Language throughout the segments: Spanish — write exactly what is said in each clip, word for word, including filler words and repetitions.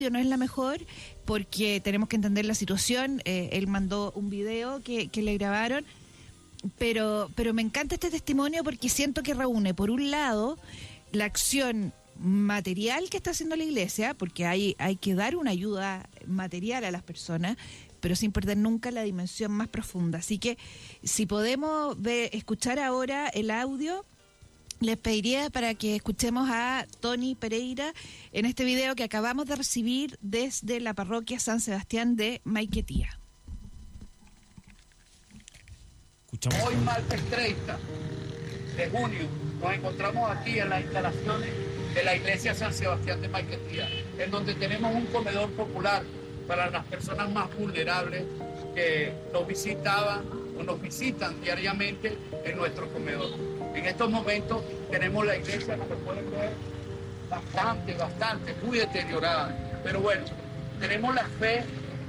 no es la mejor porque tenemos que entender la situación. Eh, él mandó un video que, que le grabaron, pero, pero me encanta este testimonio porque siento que reúne, por un lado, la acción material que está haciendo la iglesia, porque hay, hay que dar una ayuda material a las personas, pero sin perder nunca la dimensión más profunda. Así que si podemos ver, escuchar ahora el audio, les pediría para que escuchemos a Tony Pereira en este video que acabamos de recibir desde la parroquia San Sebastián de Maiquetía. Escuchamos. Hoy, martes treinta de junio, nos encontramos aquí en las instalaciones de la iglesia San Sebastián de Maiquetía, en donde tenemos un comedor popular para las personas más vulnerables que nos visitaban o nos visitan diariamente en nuestro comedor. En estos momentos tenemos la iglesia, como pueden ver, bastante, bastante, muy deteriorada. Pero bueno, tenemos la fe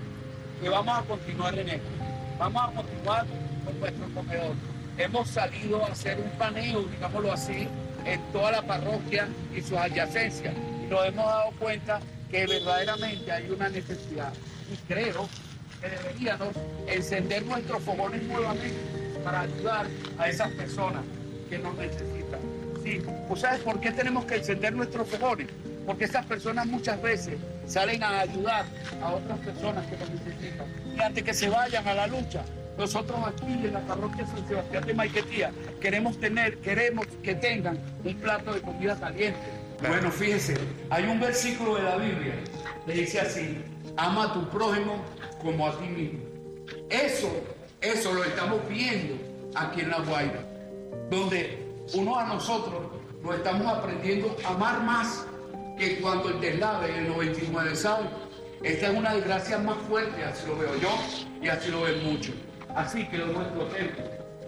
que vamos a continuar en esto. Vamos a continuar con nuestro comedor. Hemos salido a hacer un paneo, digámoslo así, en toda la parroquia y sus adyacencias. Y nos hemos dado cuenta que verdaderamente hay una necesidad. Y creo que deberíamos encender nuestros fogones nuevamente para ayudar a esas personas que nos necesitan. Sí, ¿pues sabes por qué tenemos que encender nuestros fogones? Porque esas personas muchas veces salen a ayudar a otras personas que nos necesitan. Y antes que se vayan a la lucha, nosotros aquí en la parroquia San Sebastián de Maiquetía queremos tener, queremos que tengan un plato de comida caliente. Bueno, fíjense, hay un versículo de la Biblia que dice así: ama a tu prójimo como a ti mismo. Eso, eso lo estamos viendo aquí en La Guaira, donde uno a nosotros lo estamos aprendiendo a amar más que cuando el deslave en el noventa y nueve, ¿sabe? Esta es una desgracia más fuerte, así lo veo yo y así lo ven muchos. Así quedó nuestro templo,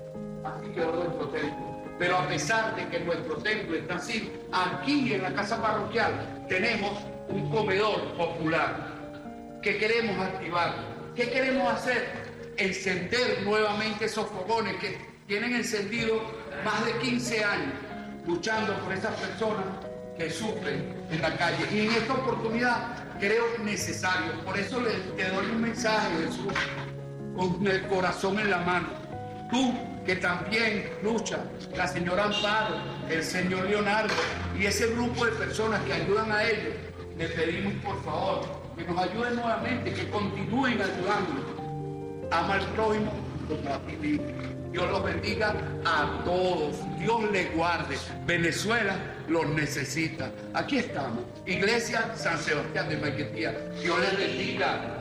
así quedó nuestro templo. Pero a pesar de que nuestro templo está así, aquí en la casa parroquial tenemos un comedor popular que queremos activar. ¿Qué queremos hacer? Encender nuevamente esos fogones que tienen encendido más de quince años luchando por esas personas que sufren en la calle. Y en esta oportunidad creo necesario. Por eso le, te doy un mensaje, Jesús, con el corazón en la mano. Tú que también luchas, la señora Amparo, el señor Leonardo y ese grupo de personas que ayudan a ellos, le pedimos por favor que nos ayuden nuevamente, que continúen ayudándonos. Ama al prójimo como a ti mismo. Dios los bendiga a todos. Dios les guarde. Venezuela los necesita. Aquí estamos. Iglesia San Sebastián de Maiquetía. Dios les bendiga.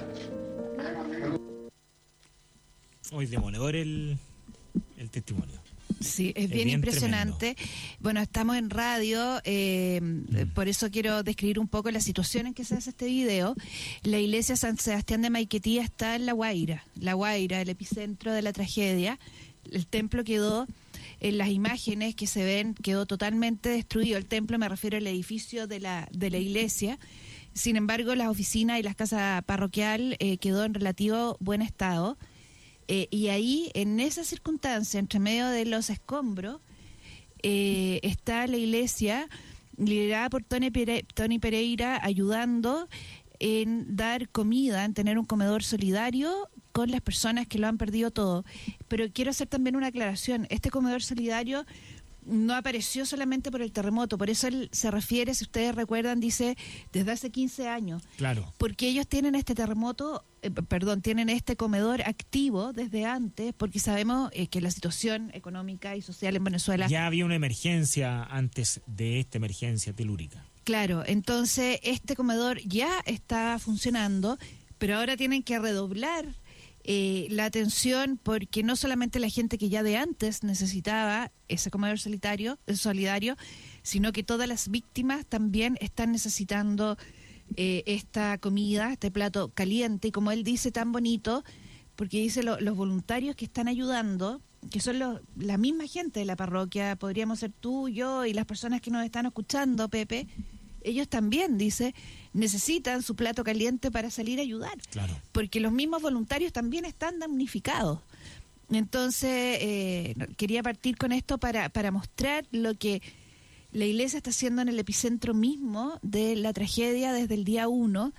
Hoy demoledor el, el testimonio. Sí, es, es bien, bien impresionante. Tremendo. Bueno, estamos en radio, eh, mm. por eso quiero describir un poco la situación en que se hace este video. La iglesia San Sebastián de Maiquetía está en La Guaira, La Guaira, el epicentro de la tragedia. El templo quedó, en las imágenes que se ven, quedó totalmente destruido. El templo, me refiero al edificio de la, de la iglesia. Sin embargo, las oficinas y las casas parroquial eh, quedó en relativo buen estado. Eh, y ahí, en esa circunstancia, entre medio de los escombros, eh, está la iglesia liderada por Tony, Pere- Tony Pereira ayudando en dar comida, en tener un comedor solidario con las personas que lo han perdido todo. Pero quiero hacer también una aclaración. Este comedor solidario no apareció solamente por el terremoto, por eso él se refiere, si ustedes recuerdan, dice desde hace quince años. Claro. Porque ellos tienen este terremoto, eh, perdón, tienen este comedor activo desde antes, porque sabemos eh, que la situación económica y social en Venezuela... Ya había una emergencia antes de esta emergencia telúrica. Claro, entonces este comedor ya está funcionando, pero ahora tienen que redoblar Eh, la atención, porque no solamente la gente que ya de antes necesitaba ese comedor solitario, solidario, sino que todas las víctimas también están necesitando eh, esta comida, este plato caliente, y como él dice tan bonito, porque dice lo, los voluntarios que están ayudando, que son los, la misma gente de la parroquia, podríamos ser tú, yo y las personas que nos están escuchando, Pepe, ellos también, dice, necesitan su plato caliente para salir a ayudar. Claro. Porque los mismos voluntarios también están damnificados. Entonces, eh, quería partir con esto para, para mostrar lo que la iglesia está haciendo en el epicentro mismo de la tragedia desde el día uno,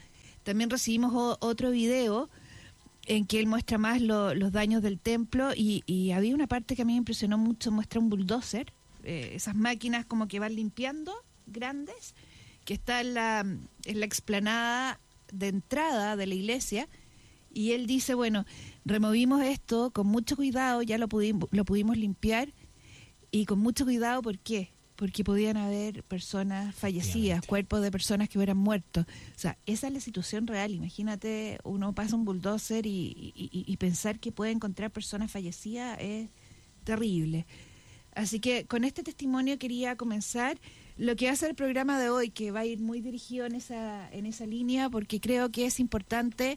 También recibimos o, otro video en que él muestra más lo, los daños del templo y, y había una parte que a mí me impresionó mucho, muestra un bulldozer, eh, esas máquinas como que van limpiando, grandes, que está en la, en la explanada de entrada de la iglesia, y él dice, bueno, removimos esto con mucho cuidado, ya lo pudimos, lo pudimos limpiar, y con mucho cuidado, ¿por qué? Porque podían haber personas fallecidas, cuerpos de personas que hubieran muerto. O sea, esa es la situación real. Imagínate, uno pasa un bulldozer y, y, y pensar que puede encontrar personas fallecidas es terrible. Así que con este testimonio quería comenzar lo que va a ser el programa de hoy, que va a ir muy dirigido en esa, en esa línea, porque creo que es importante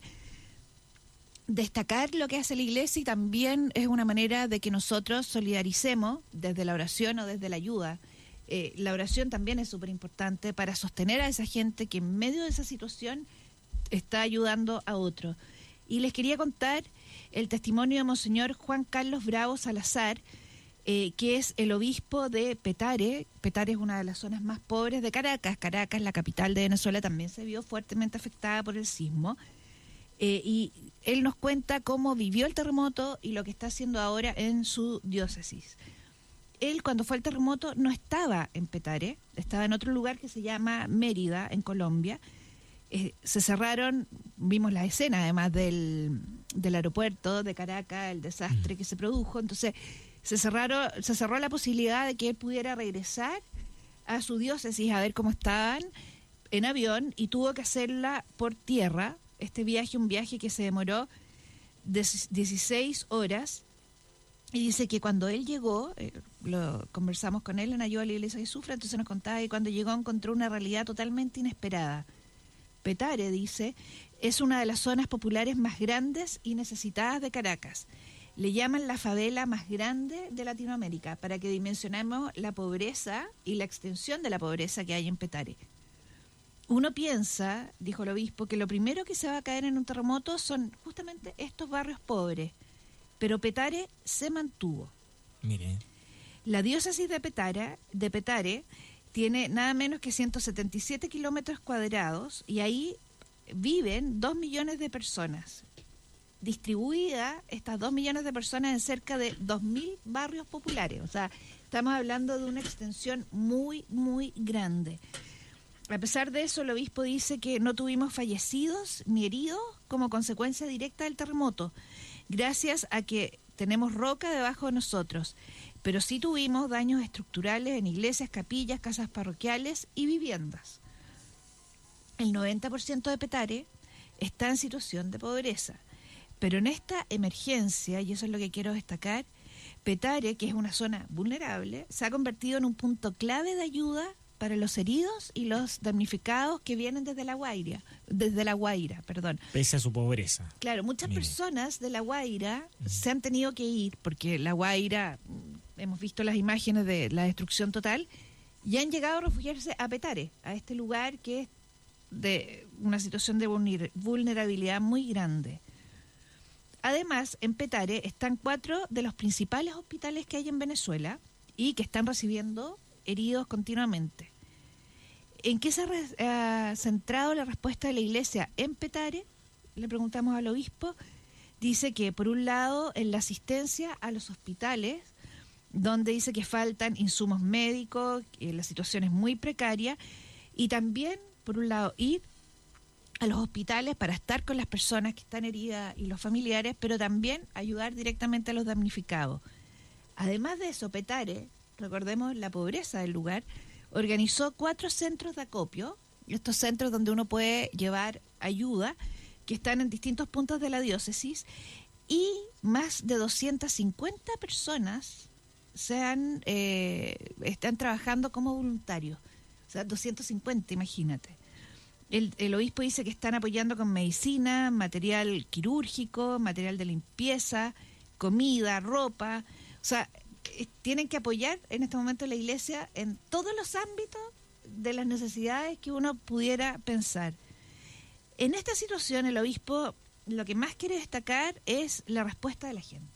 destacar lo que hace la iglesia y también es una manera de que nosotros solidaricemos desde la oración o desde la ayuda. Eh, la oración también es súper importante para sostener a esa gente que en medio de esa situación está ayudando a otros. Y les quería contar el testimonio de Monseñor Juan Carlos Bravo Salazar, eh, que es el obispo de Petare. Petare es una de las zonas más pobres de Caracas. Caracas, la capital de Venezuela, también se vio fuertemente afectada por el sismo. Eh, y él nos cuenta cómo vivió el terremoto y lo que está haciendo ahora en su diócesis. Él, cuando fue el terremoto, no estaba en Petare, estaba en otro lugar que se llama Mérida, en Colombia. Eh, se cerraron, vimos la escena además del, del aeropuerto de Caracas, el desastre que se produjo, entonces se cerraron, se cerró la posibilidad de que él pudiera regresar a su diócesis a ver cómo estaban en avión, y tuvo que hacerla por tierra, este viaje, un viaje que se demoró dieciséis horas. Y dice que cuando él llegó, eh, lo conversamos con él en ayuda a la iglesia que sufre, entonces nos contaba que cuando llegó encontró una realidad totalmente inesperada. Petare, dice, es una de las zonas populares más grandes y necesitadas de Caracas. Le llaman la favela más grande de Latinoamérica, para que dimensionemos la pobreza y la extensión de la pobreza que hay en Petare. Uno piensa, dijo el obispo, que lo primero que se va a caer en un terremoto son justamente estos barrios pobres. Pero Petare se mantuvo. Mire. La diócesis de Petare, de Petare tiene nada menos que ciento setenta y siete kilómetros cuadrados y ahí viven dos millones de personas. Distribuida estas dos millones de personas en cerca de dos mil barrios populares. O sea, estamos hablando de una extensión muy, muy grande. A pesar de eso, el obispo dice que no tuvimos fallecidos ni heridos como consecuencia directa del terremoto, gracias a que tenemos roca debajo de nosotros, pero sí tuvimos daños estructurales en iglesias, capillas, casas parroquiales y viviendas. El noventa por ciento de Petare está en situación de pobreza, pero en esta emergencia, y eso es lo que quiero destacar, Petare, que es una zona vulnerable, se ha convertido en un punto clave de ayuda para los heridos y los damnificados que vienen desde La Guaira, desde La Guaira, perdón. Pese a su pobreza. Claro, muchas Mire. personas de La Guaira Uh-huh. se han tenido que ir, porque La Guaira, hemos visto las imágenes de la destrucción total, y han llegado a refugiarse a Petare, a este lugar que es de una situación de vulnerabilidad muy grande. Además, en Petare están cuatro de los principales hospitales que hay en Venezuela y que están recibiendo heridos continuamente. ¿En qué se ha uh, centrado la respuesta de la iglesia en Petare? Le preguntamos al obispo. Dice que, por un lado, en la asistencia a los hospitales, donde dice que faltan insumos médicos, que la situación es muy precaria, y también, por un lado, ir a los hospitales para estar con las personas que están heridas y los familiares, pero también ayudar directamente a los damnificados. Además de eso, Petare, recordemos la pobreza del lugar, organizó cuatro centros de acopio, estos centros donde uno puede llevar ayuda, que están en distintos puntos de la diócesis, y más de doscientas cincuenta personas se han, eh, están trabajando como voluntarios. O sea, doscientos cincuenta, imagínate. El, el obispo dice que están apoyando con medicina, material quirúrgico, material de limpieza, comida, ropa. O sea, tienen que apoyar en este momento la iglesia en todos los ámbitos de las necesidades que uno pudiera pensar. En esta situación, el obispo lo que más quiere destacar es la respuesta de la gente.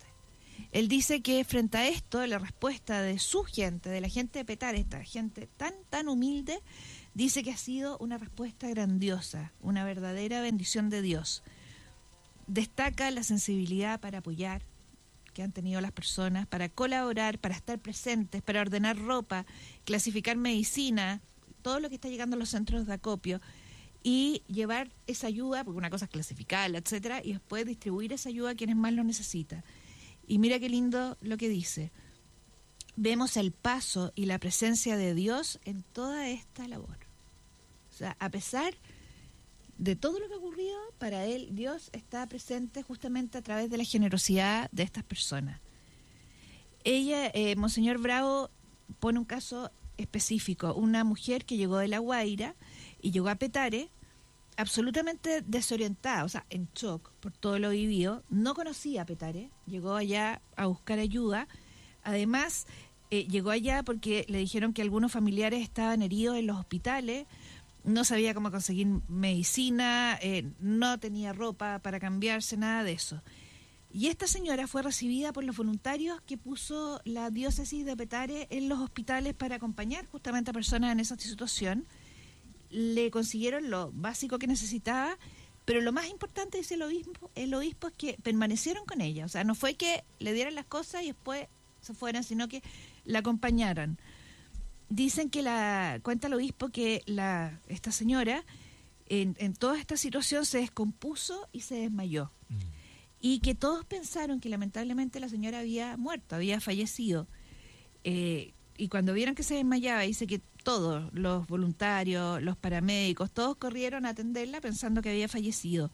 Él dice que frente a esto, la respuesta de su gente, de la gente de Petare, esta gente tan, tan humilde, dice que ha sido una respuesta grandiosa, una verdadera bendición de Dios. Destaca la sensibilidad para apoyar que han tenido las personas, para colaborar, para estar presentes, para ordenar ropa, clasificar medicina, todo lo que está llegando a los centros de acopio, y llevar esa ayuda, porque una cosa es clasificarla, etcétera, y después distribuir esa ayuda a quienes más lo necesitan. Y mira qué lindo lo que dice. Vemos el paso y la presencia de Dios en toda esta labor. O sea, a pesar de todo lo que ha ocurrido, para él Dios está presente justamente a través de la generosidad de estas personas. Ella, eh, Monseñor Bravo, pone un caso específico. Una mujer que llegó de La Guaira y llegó a Petare absolutamente desorientada, o sea, en shock por todo lo vivido. No conocía a Petare, llegó allá a buscar ayuda. Además, eh, llegó allá porque le dijeron que algunos familiares estaban heridos en los hospitales, no sabía cómo conseguir medicina, eh, no tenía ropa para cambiarse, nada de eso. Y esta señora fue recibida por los voluntarios que puso la diócesis de Petare en los hospitales para acompañar justamente a personas en esa situación. Le consiguieron lo básico que necesitaba, pero lo más importante, dice el obispo, el obispo es que permanecieron con ella. O sea, no fue que le dieran las cosas y después se fueran, sino que la acompañaron. Dicen que la cuenta el obispo que la esta señora en, en toda esta situación se descompuso y se desmayó. Mm. Y que todos pensaron que lamentablemente la señora había muerto, había fallecido. Eh, y cuando vieron que se desmayaba, dice que todos, los voluntarios, los paramédicos, todos corrieron a atenderla pensando que había fallecido.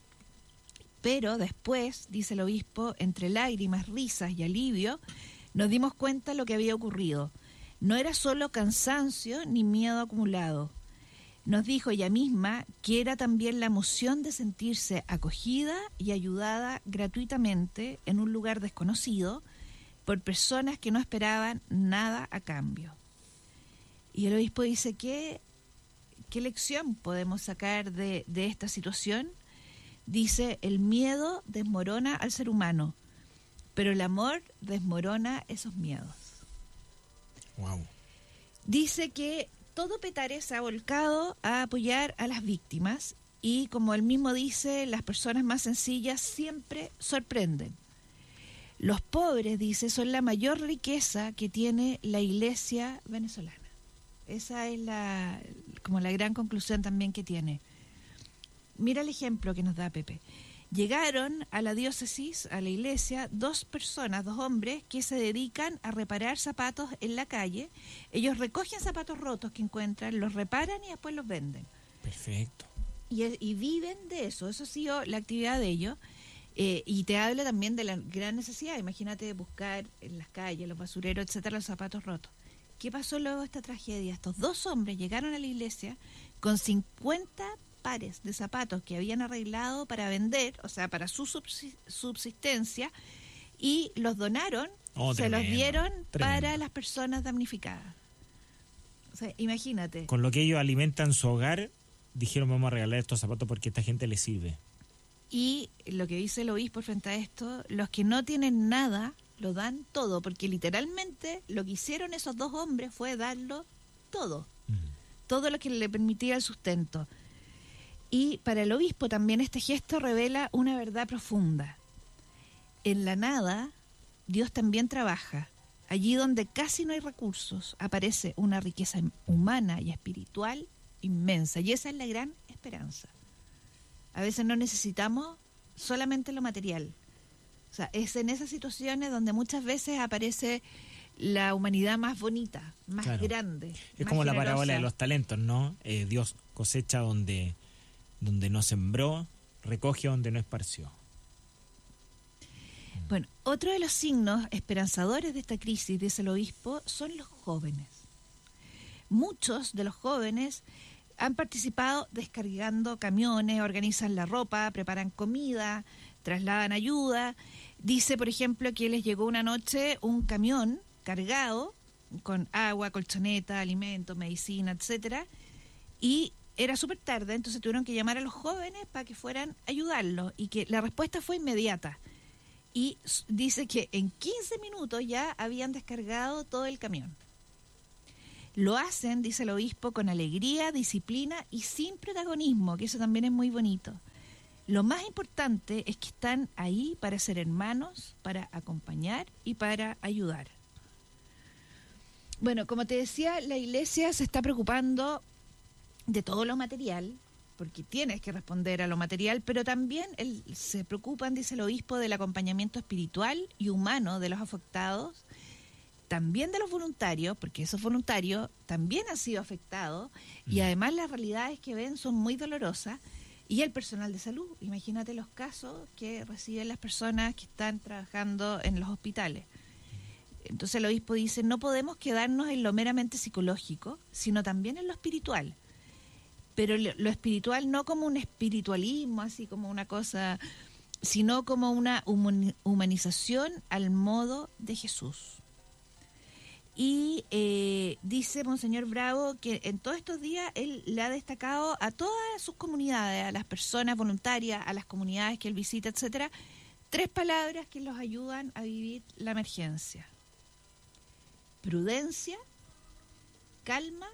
Pero después, dice el obispo, entre lágrimas, risas y alivio, nos dimos cuenta de lo que había ocurrido. No era solo cansancio ni miedo acumulado. Nos dijo ella misma que era también la emoción de sentirse acogida y ayudada gratuitamente en un lugar desconocido por personas que no esperaban nada a cambio. Y el obispo dice que ¿qué lección podemos sacar de, de esta situación? Dice, el miedo desmorona al ser humano, pero el amor desmorona esos miedos. Wow. Dice que todo Petare se ha volcado a apoyar a las víctimas y, como él mismo dice, las personas más sencillas siempre sorprenden. Los pobres, dice, son la mayor riqueza que tiene la iglesia venezolana. Esa es la como la gran conclusión también que tiene. Mira el ejemplo que nos da Pepe. Llegaron a la diócesis, a la iglesia, dos personas, dos hombres que se dedican a reparar zapatos en la calle. Ellos recogen zapatos rotos que encuentran, los reparan y después los venden. Perfecto. Y, y viven de eso, eso ha sido la actividad de ellos. Eh, y te habla también de la gran necesidad. Imagínate buscar en las calles, los basureros, etcétera, los zapatos rotos. ¿Qué pasó luego de esta tragedia? Estos dos hombres llegaron a la iglesia con cincuenta pares de zapatos que habían arreglado para vender, o sea, para su subsistencia, y los donaron, oh, se tremendo, los dieron tremendo. Para las personas damnificadas. O sea, imagínate. Con lo que ellos alimentan su hogar, dijeron, vamos a regalar estos zapatos porque a esta gente les sirve. Y lo que dice el obispo frente a esto, los que no tienen nada, lo dan todo, porque literalmente lo que hicieron esos dos hombres fue darlo todo, mm. todo lo que le permitía el sustento. Y para el obispo también este gesto revela una verdad profunda. En la nada, Dios también trabaja. Allí donde casi no hay recursos, aparece una riqueza humana y espiritual inmensa. Y esa es la gran esperanza. A veces no necesitamos solamente lo material. O sea, es en esas situaciones donde muchas veces aparece la humanidad más bonita, más claro. grande. Es más como generosa. La parábola de los talentos, ¿no? Eh, Dios cosecha donde, donde no sembró, recoge donde no esparció. Bueno, otro de los signos esperanzadores de esta crisis, dice el obispo, son los jóvenes. Muchos de los jóvenes han participado descargando camiones, organizan la ropa, preparan comida, trasladan ayuda. Dice, por ejemplo, que les llegó una noche un camión cargado con agua, colchoneta, alimentos, medicina, etcétera, y era súper tarde, entonces tuvieron que llamar a los jóvenes para que fueran a ayudarlos, y que la respuesta fue inmediata. y dice que en quince minutos ya habían descargado todo el camión. Lo hacen, dice el obispo, con alegría, disciplina y sin protagonismo, que eso también es muy bonito. Lo más importante es que están ahí para ser hermanos, para acompañar y para ayudar. Bueno, como te decía, la iglesia se está preocupando de todo lo material, porque tienes que responder a lo material, pero también el, se preocupan, dice el obispo, del acompañamiento espiritual y humano de los afectados, también de los voluntarios, porque esos voluntarios también han sido afectados, y además las realidades que ven son muy dolorosas, y el personal de salud. Imagínate los casos que reciben las personas que están trabajando en los hospitales. Entonces el obispo dice, no podemos quedarnos en lo meramente psicológico, sino también en lo espiritual. Pero lo espiritual no como un espiritualismo, así como una cosa, sino como una humanización al modo de Jesús. Y eh, dice Monseñor Bravo que en todos estos días él le ha destacado a todas sus comunidades, a las personas voluntarias, a las comunidades que él visita, etcétera, tres palabras que los ayudan a vivir la emergencia: prudencia, calma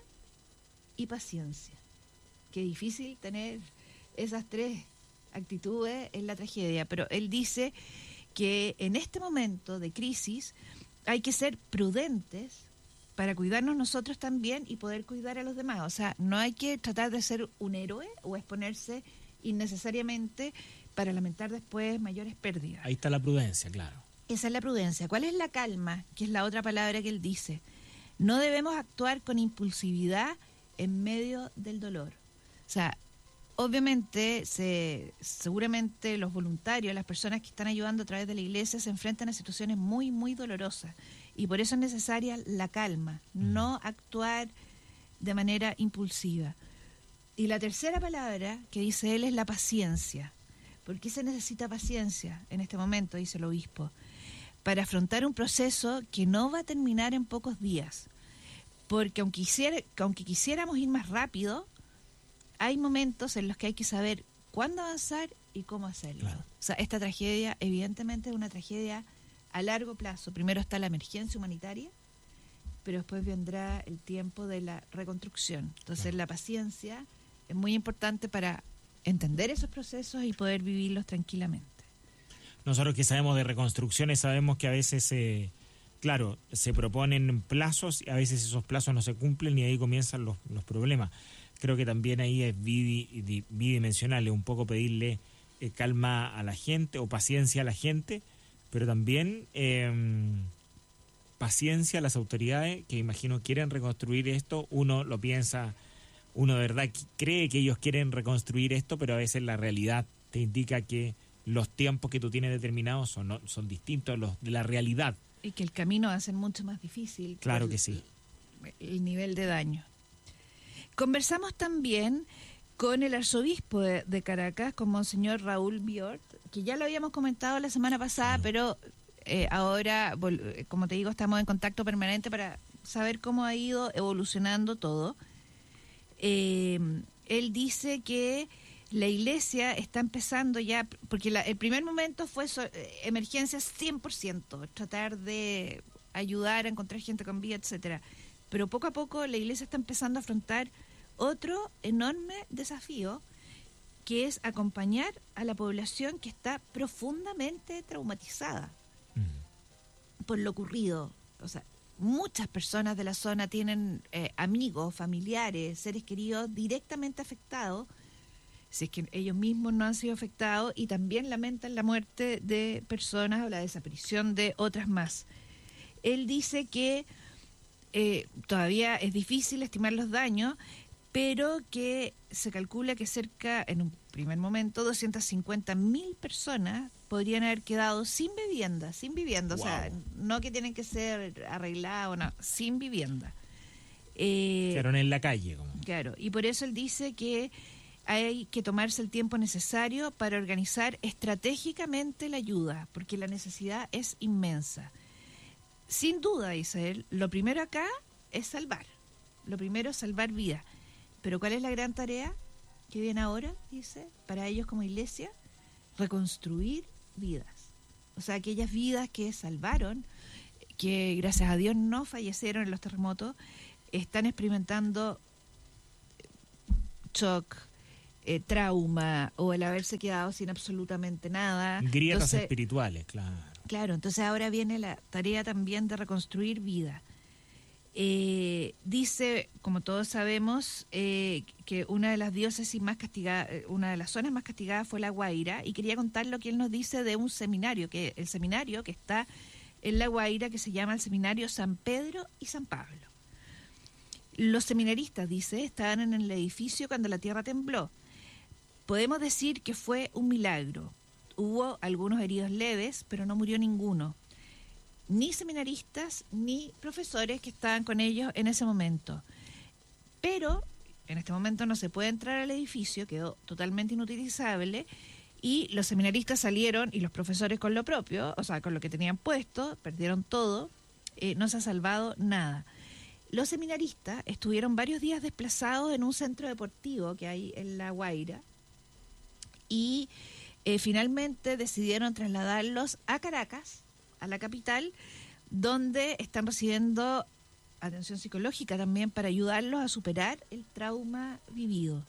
y paciencia. Qué difícil tener esas tres actitudes en la tragedia, pero él dice que en este momento de crisis hay que ser prudentes para cuidarnos nosotros también y poder cuidar a los demás. O sea, no hay que tratar de ser un héroe o exponerse innecesariamente para lamentar después mayores pérdidas. Ahí está la prudencia, claro. Esa es la prudencia. ¿Cuál es la calma? Que es la otra palabra que él dice. No debemos actuar con impulsividad en medio del dolor. O sea, obviamente, se, seguramente los voluntarios, las personas que están ayudando a través de la iglesia se enfrentan a situaciones muy, muy dolorosas. Y por eso es necesaria la calma, mm. no actuar de manera impulsiva. Y la tercera palabra que dice él es la paciencia. ¿Por qué se necesita paciencia en este momento?, dice el obispo. Para afrontar un proceso que no va a terminar en pocos días. Porque aunque, quisiera, aunque quisiéramos ir más rápido, hay momentos en los que hay que saber cuándo avanzar y cómo hacerlo. Claro. O sea, esta tragedia evidentemente es una tragedia a largo plazo. Primero está la emergencia humanitaria, pero después vendrá el tiempo de la reconstrucción. Entonces claro, la paciencia es muy importante para entender esos procesos y poder vivirlos tranquilamente. Nosotros que sabemos de reconstrucciones sabemos que a veces, eh, claro, se proponen plazos y a veces esos plazos no se cumplen y ahí comienzan los, los problemas. Creo que también ahí es bidi, bidimensional, es un poco pedirle eh, calma a la gente o paciencia a la gente, pero también eh, paciencia a las autoridades que imagino quieren reconstruir esto. Uno lo piensa, uno de verdad cree que ellos quieren reconstruir esto, pero a veces la realidad te indica que los tiempos que tú tienes determinados son, no, son distintos a los de la realidad. Y que el camino va a ser mucho más difícil. Claro que sí. El nivel de daño. Conversamos también con el arzobispo de, de Caracas, con Monseñor Raúl Biort, que ya lo habíamos comentado la semana pasada, sí, pero eh, ahora, como te digo, estamos en contacto permanente para saber cómo ha ido evolucionando todo. Eh, él dice que la iglesia está empezando ya, porque la, el primer momento fue so, emergencia cien por ciento, tratar de ayudar a encontrar gente con vida, etcétera. Pero poco a poco la iglesia está empezando a afrontar otro enorme desafío, que es acompañar a la población que está profundamente traumatizada mm. por lo ocurrido. O sea, muchas personas de la zona tienen eh, amigos, familiares, seres queridos directamente afectados, si es que ellos mismos no han sido afectados, y también lamentan la muerte de personas o la desaparición de otras más. Él dice que eh, todavía es difícil estimar los daños, pero que se calcula que cerca, en un primer momento, doscientas cincuenta mil personas podrían haber quedado sin vivienda, sin vivienda, wow. O sea, no que tienen que ser arregladas, no, sin vivienda. Eh, Quedaron en la calle. Como. Claro, y por eso él dice que hay que tomarse el tiempo necesario para organizar estratégicamente la ayuda, porque la necesidad es inmensa. Sin duda, dice él, lo primero acá es salvar, lo primero es salvar vidas. Pero ¿cuál es la gran tarea que viene ahora, dice, para ellos como iglesia? Reconstruir vidas. O O sea, aquellas vidas que salvaron, que gracias a Dios no fallecieron en los terremotos, están experimentando shock, eh, trauma o el haberse quedado sin absolutamente nada. Grietas entonces, espirituales, claro. Claro, entonces ahora viene la tarea también de reconstruir vida. Eh, dice, como todos sabemos, eh, que una de las diócesis más castigadas, una de las zonas más castigadas fue La Guaira, y quería contar lo que él nos dice de un seminario, que el seminario que está en La Guaira, que se llama el Seminario San Pedro y San Pablo. Los seminaristas, dice, estaban en el edificio cuando la tierra tembló. Podemos decir que fue un milagro. Hubo algunos heridos leves, pero no murió ninguno. Ni seminaristas, ni profesores que estaban con ellos en ese momento. Pero en este momento no se puede entrar al edificio, quedó totalmente inutilizable, y los seminaristas salieron, y los profesores con lo propio, o sea, con lo que tenían puesto, perdieron todo, eh, no se ha salvado nada. Los seminaristas estuvieron varios días desplazados en un centro deportivo que hay en La Guaira, y eh, finalmente decidieron trasladarlos a Caracas, a la capital, donde están recibiendo atención psicológica también para ayudarlos a superar el trauma vivido.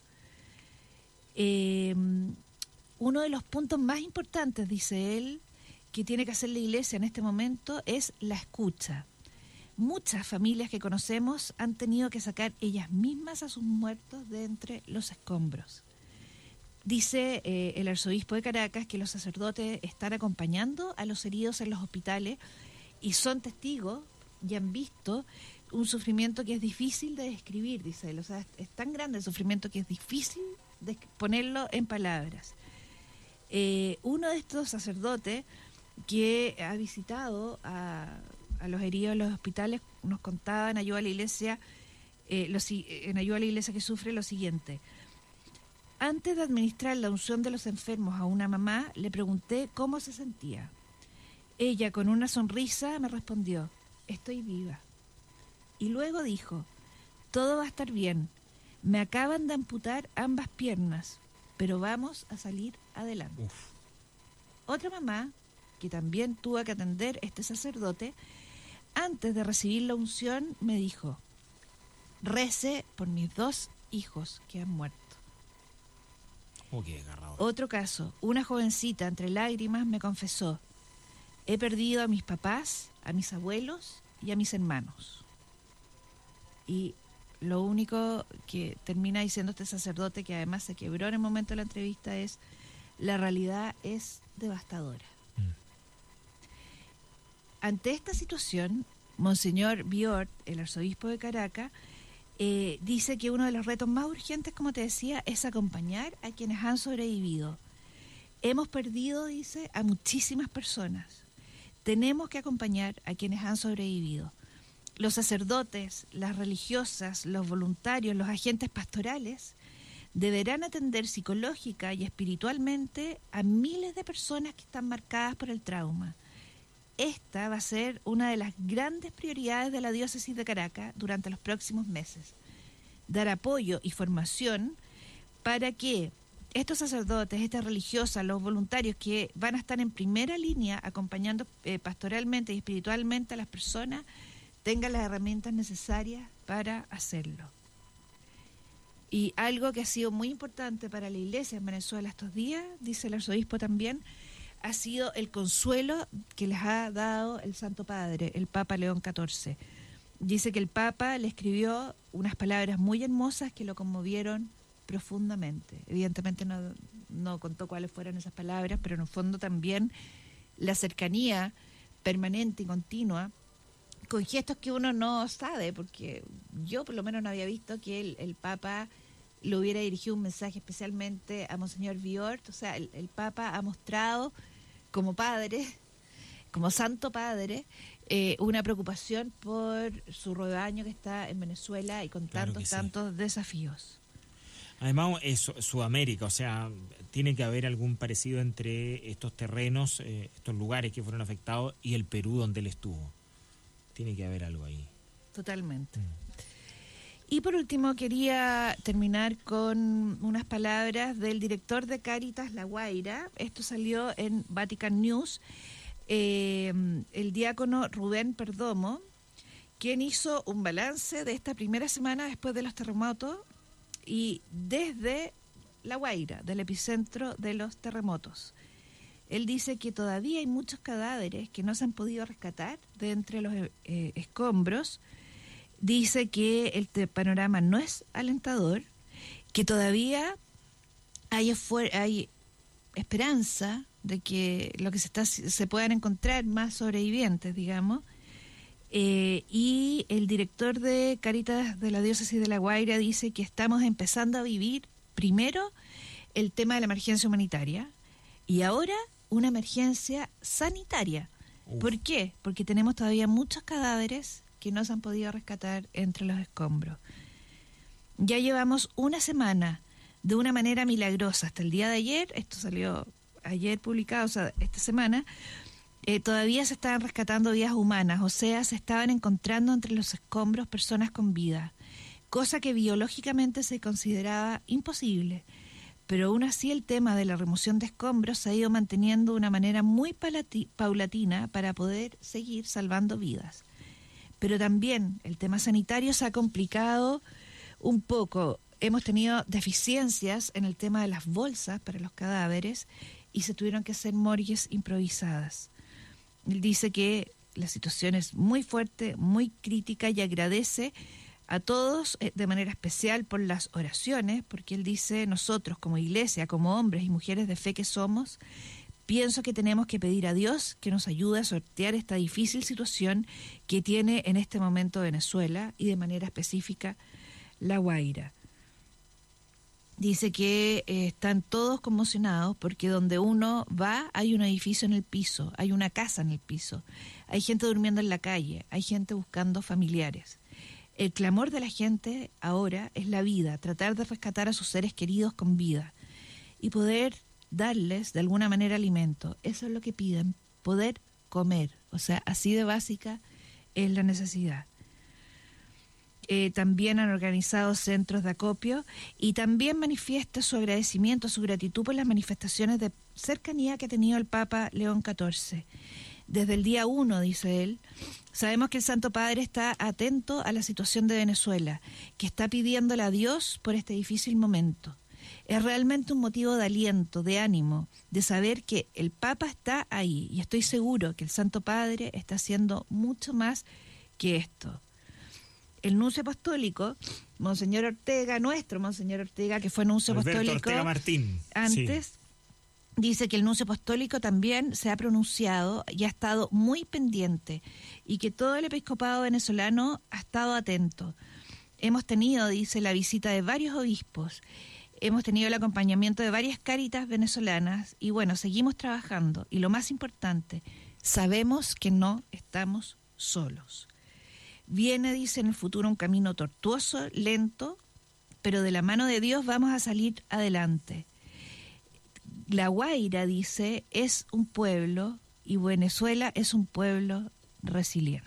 Eh, uno de los puntos más importantes, dice él, que tiene que hacer la Iglesia en este momento es la escucha. Muchas familias que conocemos han tenido que sacar ellas mismas a sus muertos de entre los escombros. Dice eh, el arzobispo de Caracas que los sacerdotes están acompañando a los heridos en los hospitales y son testigos y han visto un sufrimiento que es difícil de describir, dice él. O sea, es, es tan grande el sufrimiento que es difícil de ponerlo en palabras. Eh, uno de estos sacerdotes que ha visitado a, a los heridos en los hospitales nos contaba en Ayuda a la Iglesia, eh, lo, en Ayuda a la Iglesia que sufre lo siguiente. Antes de administrar la unción de los enfermos a una mamá, le pregunté cómo se sentía. Ella, con una sonrisa, me respondió, estoy viva. Y luego dijo, todo va a estar bien. Me acaban de amputar ambas piernas, pero vamos a salir adelante. Uf. Otra mamá, que también tuvo que atender este sacerdote, antes de recibir la unción, me dijo, rece por mis dos hijos que han muerto. Okay, Otro caso, una jovencita entre lágrimas me confesó, he perdido a mis papás, a mis abuelos y a mis hermanos. Y lo único que termina diciendo este sacerdote, que además se quebró en el momento de la entrevista, es, la realidad es devastadora. Mm. Ante esta situación, Monseñor Biort, el arzobispo de Caracas, Eh, dice que uno de los retos más urgentes, como te decía, es acompañar a quienes han sobrevivido. Hemos perdido, dice, a muchísimas personas. Tenemos que acompañar a quienes han sobrevivido. Los sacerdotes, las religiosas, los voluntarios, los agentes pastorales deberán atender psicológica y espiritualmente a miles de personas que están marcadas por el trauma. Esta va a ser una de las grandes prioridades de la diócesis de Caracas durante los próximos meses. Dar apoyo y formación para que estos sacerdotes, estas religiosas, los voluntarios que van a estar en primera línea acompañando eh, pastoralmente y espiritualmente a las personas, tengan las herramientas necesarias para hacerlo. Y algo que ha sido muy importante para la Iglesia en Venezuela estos días, dice el arzobispo también, ha sido el consuelo que les ha dado el Santo Padre, el Papa León catorce. Dice que el Papa le escribió unas palabras muy hermosas que lo conmovieron profundamente. Evidentemente no, no contó cuáles fueron esas palabras, pero en el fondo también la cercanía permanente y continua, con gestos que uno no sabe, porque yo por lo menos no había visto que el, el Papa le hubiera dirigido un mensaje especialmente a Monseñor Biort. O sea, el, el Papa ha mostrado como padre, como Santo Padre, eh, una preocupación por su rebaño que está en Venezuela y con Claro tantos, sí. tantos desafíos. Además, es Sudamérica, o sea, tiene que haber algún parecido entre estos terrenos, eh, estos lugares que fueron afectados y el Perú donde él estuvo. Tiene que haber algo ahí. Totalmente. Mm. Y por último quería terminar con unas palabras del director de Cáritas La Guaira. Esto salió en Vatican News. eh, el diácono Rubén Perdomo, quien hizo un balance de esta primera semana después de los terremotos y desde La Guaira, del epicentro de los terremotos. Él dice que todavía hay muchos cadáveres que no se han podido rescatar de entre los eh, escombros. Dice que el panorama no es alentador, que todavía hay, hay esperanza de que lo que se está se puedan encontrar más sobrevivientes, digamos. Eh, y el director de Cáritas de la Diócesis de La Guaira dice que estamos empezando a vivir primero el tema de la emergencia humanitaria y ahora una emergencia sanitaria. Uf. ¿Por qué? Porque tenemos todavía muchos cadáveres que no se han podido rescatar entre los escombros. Ya llevamos una semana de una manera milagrosa hasta el día de ayer, esto salió ayer publicado, o sea, esta semana, eh, todavía se estaban rescatando vidas humanas, o sea, se estaban encontrando entre los escombros personas con vida, cosa que biológicamente se consideraba imposible. Pero aún así el tema de la remoción de escombros se ha ido manteniendo de una manera muy palati- paulatina para poder seguir salvando vidas. Pero también el tema sanitario se ha complicado un poco. Hemos tenido deficiencias en el tema de las bolsas para los cadáveres y se tuvieron que hacer morgues improvisadas. Él dice que la situación es muy fuerte, muy crítica y agradece a todos eh, de manera especial por las oraciones, porque él dice, nosotros como iglesia, como hombres y mujeres de fe que somos, pienso que tenemos que pedir a Dios que nos ayude a sortear esta difícil situación que tiene en este momento Venezuela y de manera específica La Guaira. Dice que eh, están todos conmocionados porque donde uno va hay un edificio en el piso, hay una casa en el piso, hay gente durmiendo en la calle, hay gente buscando familiares. El clamor de la gente ahora es la vida, tratar de rescatar a sus seres queridos con vida y poder darles de alguna manera alimento. Eso es lo que piden, poder comer. O sea, así de básica es la necesidad. Eh, también han organizado centros de acopio y también manifiesta su agradecimiento, su gratitud por las manifestaciones de cercanía que ha tenido el Papa León catorce. Desde el día uno, dice él, sabemos que el Santo Padre está atento a la situación de Venezuela, que está pidiéndole a Dios por este difícil momento. Es realmente un motivo de aliento, de ánimo, de saber que el Papa está ahí y estoy seguro que el Santo Padre está haciendo mucho más que esto. El nuncio apostólico, Monseñor Ortega, nuestro Monseñor Ortega, que fue nuncio Alberto apostólico Ortega Martín. antes, sí. Dice que el nuncio apostólico también se ha pronunciado y ha estado muy pendiente y que todo el episcopado venezolano ha estado atento. Hemos tenido, dice, la visita de varios obispos, hemos tenido el acompañamiento de varias cáritas venezolanas y bueno, seguimos trabajando y lo más importante, sabemos que no estamos solos. Viene, dice, en el futuro un camino tortuoso, lento, pero de la mano de Dios vamos a salir adelante. La Guaira, dice, es un pueblo y Venezuela es un pueblo resiliente.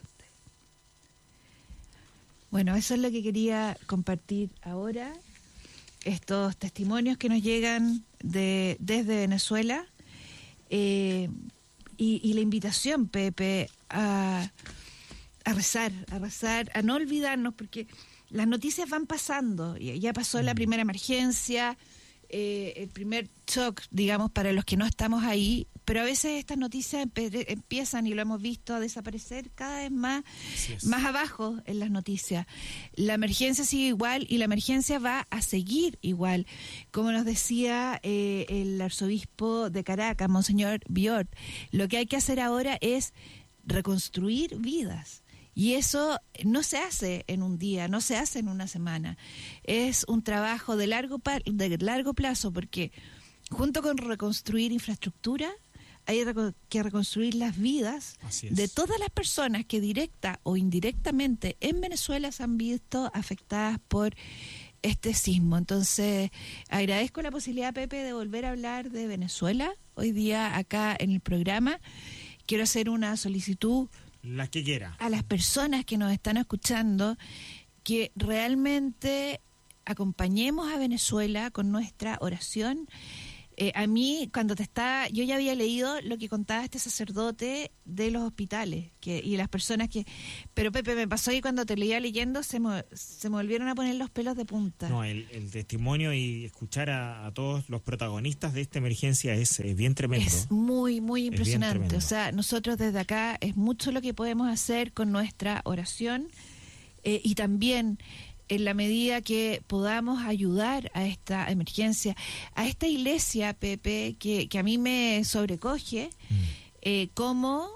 Bueno, eso es lo que quería compartir ahora, estos testimonios que nos llegan de, desde Venezuela eh, y, y la invitación, Pepe, a, a rezar, a rezar, a no olvidarnos, porque las noticias van pasando, ya pasó la primera emergencia, Eh, el primer shock, digamos, para los que no estamos ahí, pero a veces estas noticias empe- empiezan, y lo hemos visto, a desaparecer cada vez más, más abajo en las noticias. La emergencia sigue igual y la emergencia va a seguir igual. Como nos decía eh, el arzobispo de Caracas, Monseñor Biort, lo que hay que hacer ahora es reconstruir vidas. Y eso no se hace en un día, no se hace en una semana. Es un trabajo de largo, de largo plazo, porque junto con reconstruir infraestructura, hay que reconstruir las vidas de todas las personas que directa o indirectamente en Venezuela se han visto afectadas por este sismo. Entonces, agradezco la posibilidad, Pepe, de volver a hablar de Venezuela hoy día acá en el programa. Quiero hacer una solicitud las que quiera a las personas que nos están escuchando, que realmente acompañemos a Venezuela con nuestra oración. Eh, a mí, cuando te está, yo ya había leído lo que contaba este sacerdote de los hospitales que y las personas que... Pero Pepe, me pasó que cuando te leía leyendo se me, se me volvieron a poner los pelos de punta. No, el, el testimonio y escuchar a, a todos los protagonistas de esta emergencia es, es bien tremendo. Es muy, muy impresionante. O sea, nosotros desde acá es mucho lo que podemos hacer con nuestra oración eh, y también... en la medida que podamos ayudar a esta emergencia, a esta iglesia, Pepe, que, que a mí me sobrecoge, mm. eh, como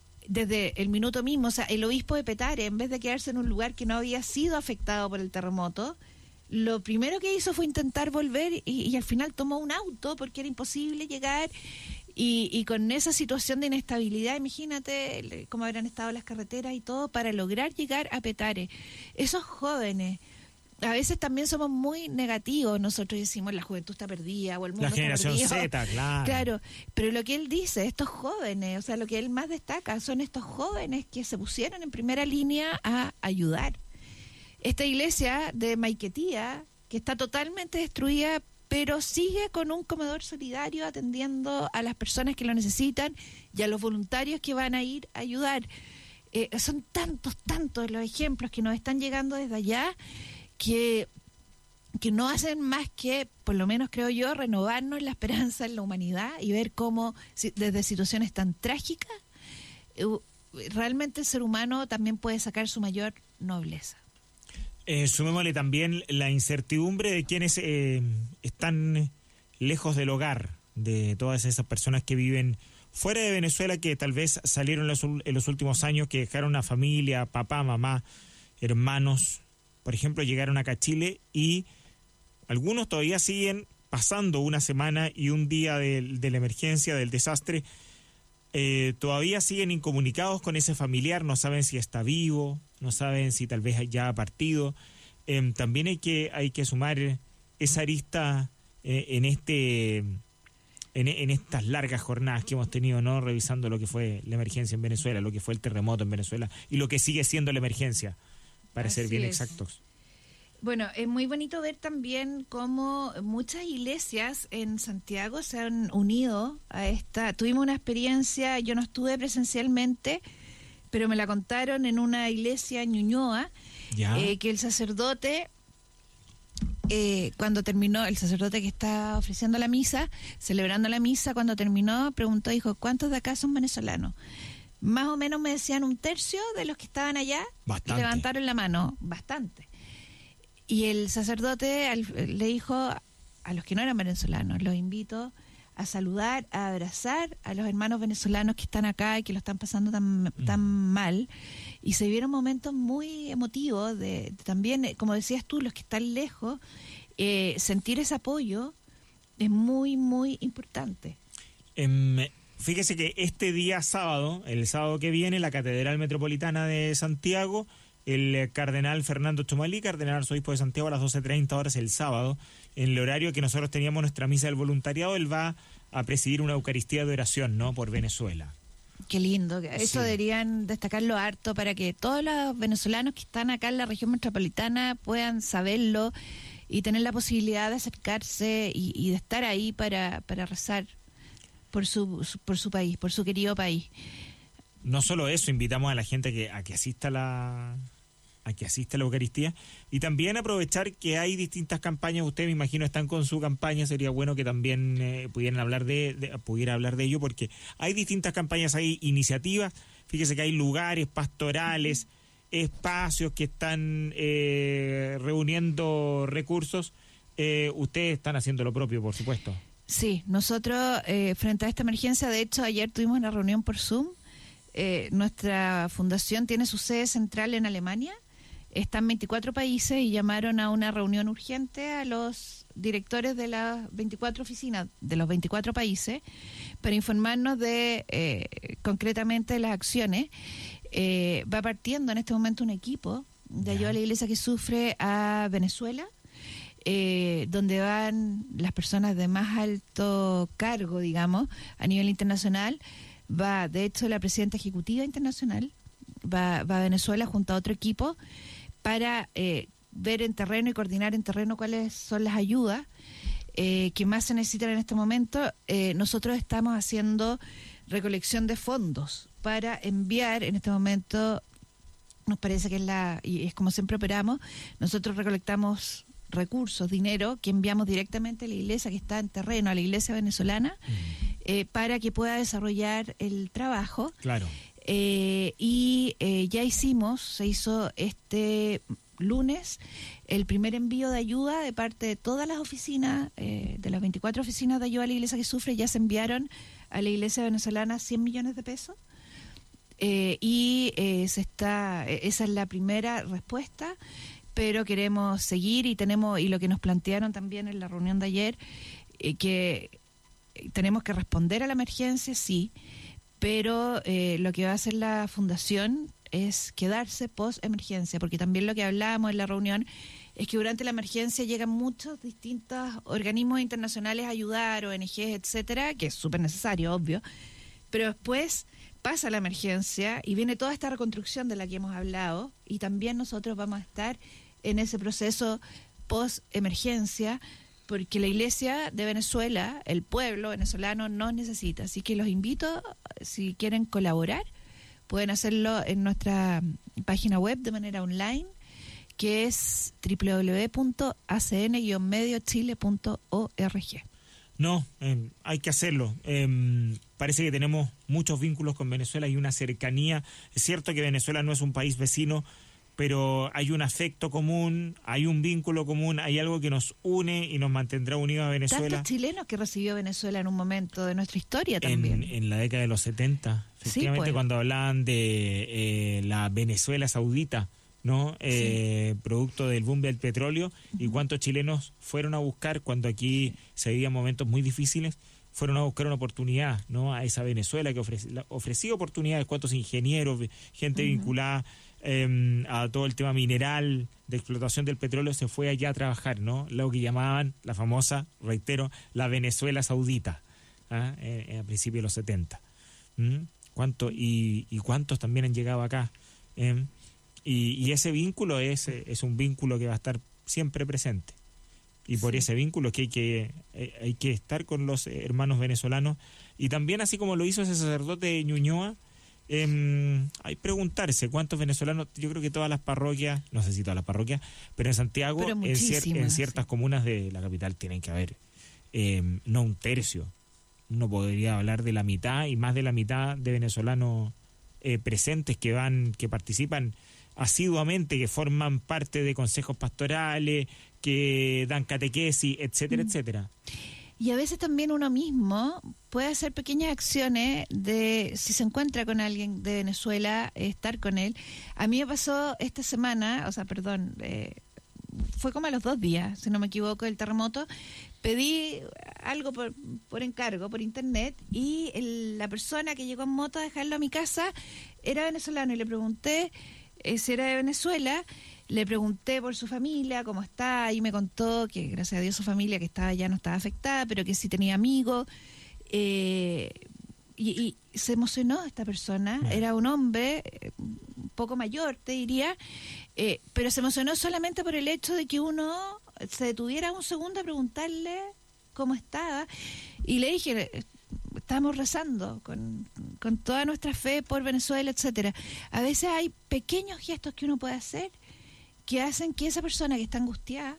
desde el minuto mismo, o sea, el obispo de Petare, en vez de quedarse en un lugar que no había sido afectado por el terremoto, lo primero que hizo fue intentar volver y, y al final tomó un auto porque era imposible llegar. Y, y con esa situación de inestabilidad, imagínate cómo habrán estado las carreteras y todo para lograr llegar a Petare. Esos jóvenes, a veces también somos muy negativos, nosotros decimos la juventud está perdida o el mundo la generación está perdido. Z, claro. Claro, pero lo que él dice, estos jóvenes, o sea, lo que él más destaca son estos jóvenes que se pusieron en primera línea a ayudar. Esta iglesia de Maiquetía, que está totalmente destruida, pero sigue con un comedor solidario atendiendo a las personas que lo necesitan y a los voluntarios que van a ir a ayudar. Eh, son tantos, tantos los ejemplos que nos están llegando desde allá que, que no hacen más que, por lo menos creo yo, renovarnos la esperanza en la humanidad y ver cómo si, desde situaciones tan trágicas eh, realmente el ser humano también puede sacar su mayor nobleza. Eh, sumémosle también la incertidumbre de quienes eh, están lejos del hogar, de todas esas personas que viven fuera de Venezuela, que tal vez salieron los, en los últimos años, que dejaron una familia, papá, mamá, hermanos, por ejemplo, llegaron acá a Chile y algunos todavía siguen pasando una semana y un día de, de la emergencia, del desastre, eh, todavía siguen incomunicados con ese familiar, no saben si está vivo, no saben si tal vez ya ha partido. Eh, también hay que hay que sumar esa arista eh, en este en, en estas largas jornadas que hemos tenido, ¿no? Revisando lo que fue la emergencia en Venezuela, lo que fue el terremoto en Venezuela y lo que sigue siendo la emergencia, para Así ser bien es. exactos. Bueno, es muy bonito ver también cómo muchas iglesias en Santiago se han unido a esta. Tuvimos una experiencia, yo no estuve presencialmente, pero me la contaron en una iglesia en Ñuñoa, eh, que el sacerdote, eh, cuando terminó, el sacerdote que está ofreciendo la misa, celebrando la misa, cuando terminó, preguntó, dijo, ¿cuántos de acá son venezolanos? Más o menos me decían un tercio de los que estaban allá. Bastante. Y levantaron la mano, bastante. Y el sacerdote al, le dijo a los que no eran venezolanos, los invito a saludar, a abrazar a los hermanos venezolanos que están acá y que lo están pasando tan, mm. tan mal. Y se vieron momentos muy emotivos de, de también, como decías tú, los que están lejos, eh, sentir ese apoyo es muy, muy importante. Um, fíjese que este día sábado, el sábado que viene, la Catedral Metropolitana de Santiago, el cardenal Fernando Chumalí, cardenal arzobispo de Santiago, a las doce treinta horas el sábado, en el horario que nosotros teníamos nuestra misa del voluntariado, él va a presidir una Eucaristía de oración, ¿no?, por Venezuela. Qué lindo, eso sí. Deberían destacarlo harto para que todos los venezolanos que están acá en la región metropolitana puedan saberlo y tener la posibilidad de acercarse y, y de estar ahí para, para rezar por su, su, por su país, por su querido país. No solo eso, invitamos a la gente que, a que asista a la... a que asista a la Eucaristía y también aprovechar que hay distintas campañas. Ustedes, me imagino, están con su campaña, sería bueno que también eh, pudieran hablar de, de pudiera hablar de ello, porque hay distintas campañas, hay iniciativas. Fíjese que hay lugares pastorales, espacios que están eh, reuniendo recursos. Eh, ustedes están haciendo lo propio, por supuesto. Sí, nosotros eh, frente a esta emergencia, de hecho ayer tuvimos una reunión por Zoom. Eh, nuestra fundación tiene su sede central en Alemania, está en veinticuatro países y llamaron a una reunión urgente a los directores de las veinticuatro oficinas de los veinticuatro países para informarnos de eh, concretamente las acciones. Eh, va partiendo en este momento un equipo de ayuda a la iglesia que sufre a Venezuela, eh, donde van las personas de más alto cargo, digamos, a nivel internacional. Va, de hecho, la presidenta ejecutiva internacional va, va a Venezuela junto a otro equipo para eh, ver en terreno y coordinar en terreno cuáles son las ayudas. eh, que más se necesitan en este momento, eh, nosotros estamos haciendo recolección de fondos para enviar en este momento, nos parece que es la, y es como siempre operamos, nosotros recolectamos recursos, dinero, que enviamos directamente a la iglesia que está en terreno, a la iglesia venezolana, mm. eh, para que pueda desarrollar el trabajo. Claro. Eh, y eh, ya hicimos, se hizo este lunes, el primer envío de ayuda de parte de todas las oficinas, eh, de las veinticuatro oficinas de ayuda a la iglesia que sufre, ya se enviaron a la iglesia venezolana cien millones de pesos. Eh, y eh, se está, esa es la primera respuesta, pero queremos seguir y tenemos, y lo que nos plantearon también en la reunión de ayer, eh, que tenemos que responder a la emergencia, sí, pero eh, lo que va a hacer la fundación es quedarse post-emergencia, porque también lo que hablábamos en la reunión es que durante la emergencia llegan muchos distintos organismos internacionales a ayudar, O N Ges, etcétera, que es súper necesario, obvio, pero después pasa la emergencia y viene toda esta reconstrucción de la que hemos hablado, y también nosotros vamos a estar en ese proceso post-emergencia, porque la iglesia de Venezuela, el pueblo venezolano nos necesita. Así que los invito, si quieren colaborar, pueden hacerlo en nuestra página web de manera online, que es doble u doble u doble u punto a c n guion medio chile punto org. No, eh, hay que hacerlo. Eh, parece que tenemos muchos vínculos con Venezuela y una cercanía. Es cierto que Venezuela no es un país vecino, pero hay un afecto común, hay un vínculo común, hay algo que nos une y nos mantendrá unidos a Venezuela. Tantos chilenos que recibió Venezuela en un momento de nuestra historia también. En, en la década de los setenta, efectivamente, sí, pues. Cuando hablaban de eh, la Venezuela saudita, ¿no? Eh, sí. Producto del boom del petróleo, uh-huh. Y cuántos chilenos fueron a buscar cuando aquí se vivían momentos muy difíciles, fueron a buscar una oportunidad, ¿no? A esa Venezuela que ofrece, ofrecía oportunidades, cuántos ingenieros, gente uh-huh. vinculada eh, a todo el tema mineral, de explotación del petróleo, se fue allá a trabajar, ¿no? Lo que llamaban la famosa, reitero, la Venezuela saudita, ¿ah? eh, a principios de los setenta. ¿Mm? ¿Cuánto, y, y cuántos también han llegado acá? ¿Eh? Y, y ese vínculo es, es un vínculo que va a estar siempre presente. Y por sí. ese vínculo es que hay, que hay que estar con los hermanos venezolanos. Y también, así como lo hizo ese sacerdote de Ñuñoa, eh, hay que preguntarse cuántos venezolanos, yo creo que todas las parroquias, no sé si todas las parroquias, pero en Santiago, pero en, cier, en ciertas sí. comunas de la capital tienen que haber, eh, no un tercio, uno podría hablar de la mitad y más de la mitad de venezolanos eh, presentes que van, que participan asiduamente, que forman parte de consejos pastorales, que dan catequesis, etcétera, mm. etcétera. Y a veces también uno mismo puede hacer pequeñas acciones de, si se encuentra con alguien de Venezuela, estar con él. A mí me pasó esta semana, o sea, perdón, eh, fue como a los dos días, si no me equivoco, del terremoto. Pedí algo por, por encargo, por internet, y el, la persona que llegó en moto a dejarlo a mi casa era venezolano, y le pregunté eh, si era de Venezuela. Le pregunté por su familia, cómo está, y me contó que gracias a Dios su familia que estaba ya no estaba afectada, pero que sí tenía amigos. Eh, y, y se emocionó esta persona, yeah. Era un hombre eh, un poco mayor, te diría, eh, pero se emocionó solamente por el hecho de que uno se detuviera un segundo a preguntarle cómo estaba. Y le dije, estamos rezando con, con toda nuestra fe por Venezuela, etcétera. A veces hay pequeños gestos que uno puede hacer que hacen que esa persona que está angustiada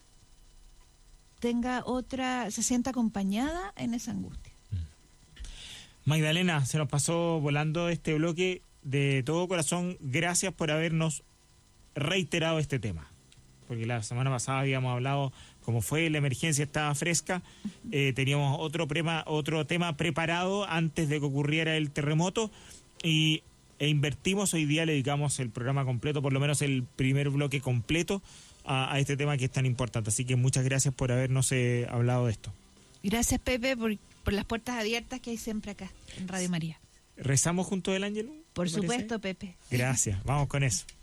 tenga otra, se sienta acompañada en esa angustia. Magdalena, se nos pasó volando este bloque. De todo corazón, gracias por habernos reiterado este tema, porque la semana pasada habíamos hablado, como fue la emergencia estaba fresca, eh, teníamos otro, prema, otro tema preparado antes de que ocurriera el terremoto, y e invertimos, hoy día le dedicamos el programa completo, por lo menos el primer bloque completo, a, a este tema que es tan importante. Así que muchas gracias por habernos eh, hablado de esto. Gracias, Pepe, por, por las puertas abiertas que hay siempre acá en Radio María. ¿Rezamos junto del ángel? Por supuesto, Pepe. Gracias, vamos con eso.